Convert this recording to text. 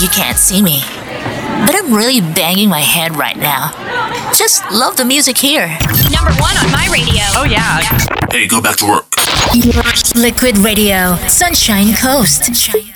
You can't see me, but I'm really banging my head right now. Just love the music here. Number one on my radio. Oh, yeah. Hey, go back to work. Liquid Radio, Sunshine Coast.